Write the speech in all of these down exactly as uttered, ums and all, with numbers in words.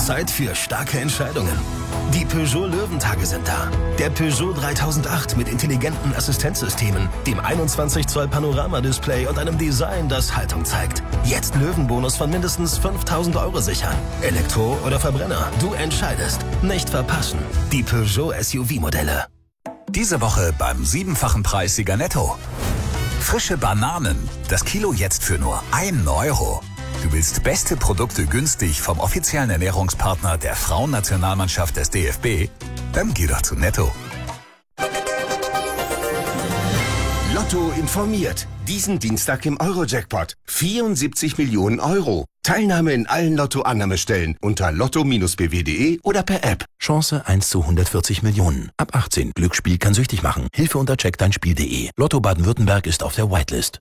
Zeit für starke Entscheidungen. Die Peugeot Löwentage sind da. Der Peugeot dreitausendacht mit intelligenten Assistenzsystemen, dem einundzwanzig Zoll Panorama-Display und einem Design, das Haltung zeigt. Jetzt Löwenbonus von mindestens fünftausend Euro sichern. Elektro oder Verbrenner, du entscheidest. Nicht verpassen. Die Peugeot S U V-Modelle. Diese Woche beim siebenfachen Preissieger Netto. Frische Bananen. Das Kilo jetzt für nur einen Euro. Du willst beste Produkte günstig vom offiziellen Ernährungspartner der Frauennationalmannschaft des D F B? Dann geh doch zu Netto. Lotto informiert. Diesen Dienstag im Euro-Jackpot. vierundsiebzig Millionen Euro. Teilnahme in allen Lotto-Annahmestellen unter lotto b w punkt de oder per App. Chance eins zu hundertvierzig Millionen. Ab achtzehn. Glücksspiel kann süchtig machen. Hilfe unter check dein Spiel punkt de. Lotto Baden-Württemberg ist auf der Whitelist.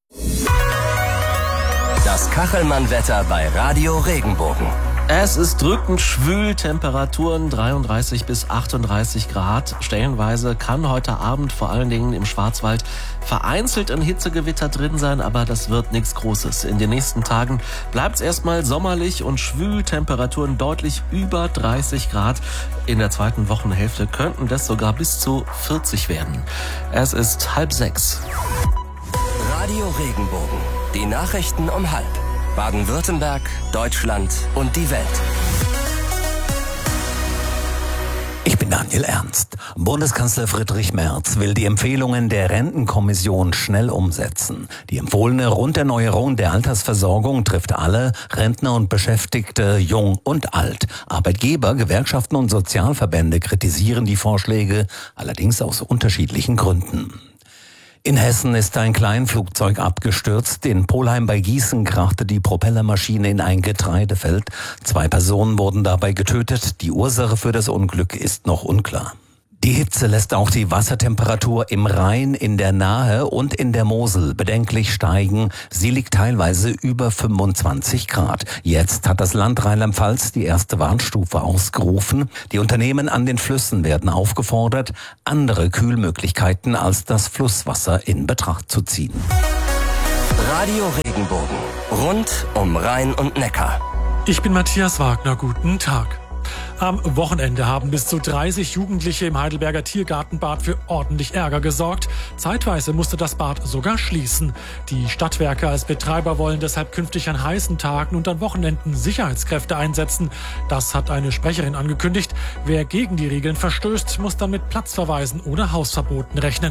Das Kachelmann-Wetter bei Radio Regenbogen. Es ist drückend schwül, Temperaturen dreiunddreißig bis achtunddreißig Grad. Stellenweise kann heute Abend vor allen Dingen im Schwarzwald vereinzelt ein Hitzegewitter drin sein, aber das wird nichts Großes. In den nächsten Tagen bleibt es erstmal sommerlich und schwül, Temperaturen deutlich über dreißig Grad. In der zweiten Wochenhälfte könnten das sogar bis zu vierzig werden. Es ist halb sechs. Radio Regenbogen. Die Nachrichten um halb. Baden-Württemberg, Deutschland und die Welt. Ich bin Daniel Ernst. Bundeskanzler Friedrich Merz will die Empfehlungen der Rentenkommission schnell umsetzen. Die empfohlene Runderneuerung der Altersversorgung trifft alle, Rentner und Beschäftigte, jung und alt. Arbeitgeber, Gewerkschaften und Sozialverbände kritisieren die Vorschläge, allerdings aus unterschiedlichen Gründen. In Hessen ist ein Kleinflugzeug abgestürzt. In Polheim bei Gießen krachte die Propellermaschine in ein Getreidefeld. Zwei Personen wurden dabei getötet. Die Ursache für das Unglück ist noch unklar. Die Hitze lässt auch die Wassertemperatur im Rhein, in der Nahe und in der Mosel bedenklich steigen. Sie liegt teilweise über fünfundzwanzig Grad. Jetzt hat das Land Rheinland-Pfalz die erste Warnstufe ausgerufen. Die Unternehmen an den Flüssen werden aufgefordert, andere Kühlmöglichkeiten als das Flusswasser in Betracht zu ziehen. Radio Regenbogen. Rund um Rhein und Neckar. Ich bin Matthias Wagner. Guten Tag. Am Wochenende haben bis zu dreißig Jugendliche im Heidelberger Tiergartenbad für ordentlich Ärger gesorgt. Zeitweise musste das Bad sogar schließen. Die Stadtwerke als Betreiber wollen deshalb künftig an heißen Tagen und an Wochenenden Sicherheitskräfte einsetzen. Das hat eine Sprecherin angekündigt. Wer gegen die Regeln verstößt, muss dann mit Platzverweisen oder Hausverboten rechnen.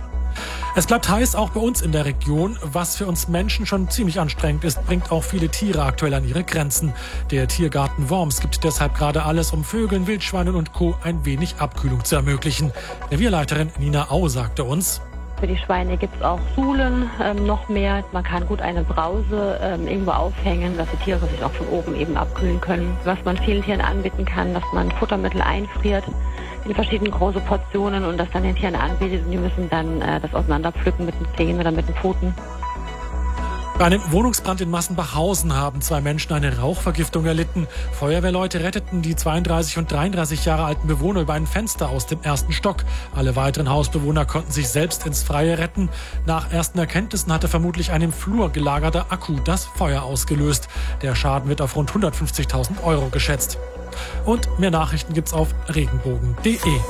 Es bleibt heiß, auch bei uns in der Region. Was für uns Menschen schon ziemlich anstrengend ist, bringt auch viele Tiere aktuell an ihre Grenzen. Der Tiergarten Worms gibt deshalb gerade alles, um Vögeln, Wildschweinen und Co. ein wenig Abkühlung zu ermöglichen. Revierleiterin Nina Au sagte uns: Für die Schweine gibt es auch Suhlen, ähm, noch mehr. Man kann gut eine Brause ähm, irgendwo aufhängen, dass die Tiere sich auch von oben eben abkühlen können. Was man vielen Tieren anbieten kann, dass man Futtermittel einfriert in verschiedene große Portionen und das dann den Tieren anbietet und die müssen dann äh, das auseinanderpflücken mit den Zähnen oder mit den Pfoten. Bei einem Wohnungsbrand in Massenbachhausen haben zwei Menschen eine Rauchvergiftung erlitten. Feuerwehrleute retteten die zweiunddreißig und dreiunddreißig Jahre alten Bewohner über ein Fenster aus dem ersten Stock. Alle weiteren Hausbewohner konnten sich selbst ins Freie retten. Nach ersten Erkenntnissen hatte vermutlich ein im Flur gelagerter Akku das Feuer ausgelöst. Der Schaden wird auf rund hundertfünfzigtausend Euro geschätzt. Und mehr Nachrichten gibt's auf regenbogen punkt de.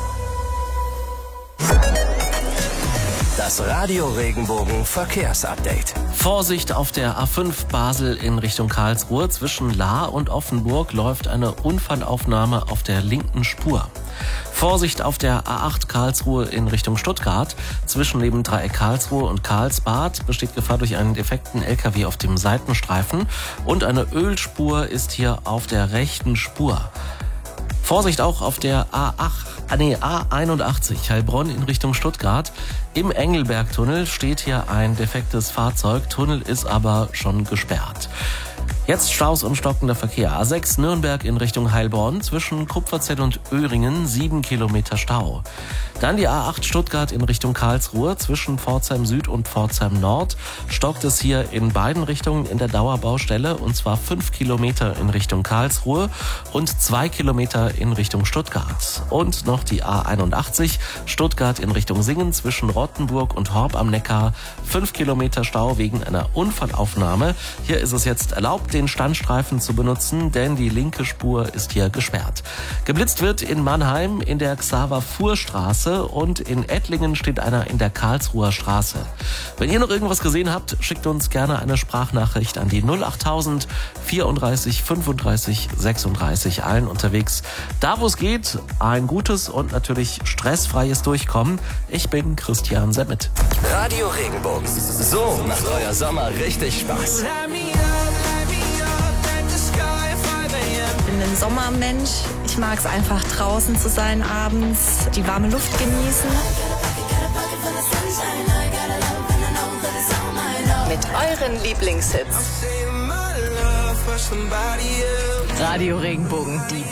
Das Radio Regenbogen Verkehrsupdate. Vorsicht auf der A fünf Basel in Richtung Karlsruhe. Zwischen Lahr und Offenburg läuft eine Unfallaufnahme auf der linken Spur. Vorsicht auf der A acht Karlsruhe in Richtung Stuttgart. Zwischen Nebendreieck Karlsruhe und Karlsbad besteht Gefahr durch einen defekten L K W auf dem Seitenstreifen. Und eine Ölspur ist hier auf der rechten Spur. Vorsicht auch auf der A acht, nee, A einundachtzig Heilbronn in Richtung Stuttgart. Im Engelbergtunnel steht hier ein defektes Fahrzeug. Tunnel ist aber schon gesperrt. Jetzt Staus und stockender Verkehr. A sechs Nürnberg in Richtung Heilbronn. Zwischen Kupferzell und Öhringen sieben Kilometer Stau. Dann die A acht Stuttgart in Richtung Karlsruhe. Zwischen Pforzheim Süd und Pforzheim Nord stockt es hier in beiden Richtungen in der Dauerbaustelle. Und zwar fünf Kilometer in Richtung Karlsruhe und zwei Kilometer in Richtung Stuttgart. Und noch die A einundachtzig Stuttgart in Richtung Singen. Zwischen Rottenburg und Horb am Neckar. fünf Kilometer Stau wegen einer Unfallaufnahme. Hier ist es jetzt erlaubt, den Standstreifen zu benutzen, denn die linke Spur ist hier gesperrt. Geblitzt wird in Mannheim in der Xaver-Fuhr-Straße und in Ettlingen steht einer in der Karlsruher Straße. Wenn ihr noch irgendwas gesehen habt, schickt uns gerne eine Sprachnachricht an die null achttausend vierunddreißig fünfunddreißig sechsunddreißig. Allen unterwegs, da wo es geht, ein gutes und natürlich stressfreies Durchkommen. Ich bin Christian Semmit. Radio Regenbogen. So macht euer Sommer richtig Spaß. Ich bin ein Sommermensch. Ich mag es einfach draußen zu sein abends, die warme Luft genießen. Mit euren Lieblingshits. Radio Regenbogen, die